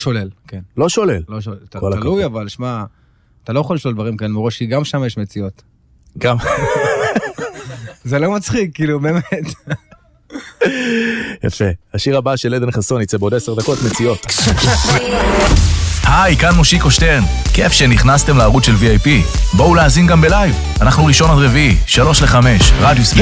שולל, כן. לא שולל. לא שולל. תלוי, אבל שמע, אתה לא יכול לשלול דברים כאן מראש, כי גם שם יש מציאות. גם. זה לא מצחיק, כאילו, באמת. יפה. השיר הבא של עדן חסון יצא בעוד 10 דקות, מציאות. היי, כאן מושיקו שטרן. כיף שנכנסתם לערוץ של VIP. בואו להאזין גם בלייב. אנחנו ראשון עד רביעי, 3-5, רדיוס